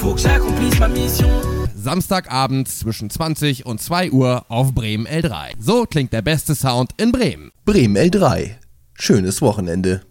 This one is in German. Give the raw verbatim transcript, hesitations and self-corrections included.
Faut que j'accomplisse ma mission. Samstagabend zwischen zwanzig und zwei Uhr auf Bremen L drei. So klingt der beste Sound in Bremen. Bremen L drei. Schönes Wochenende.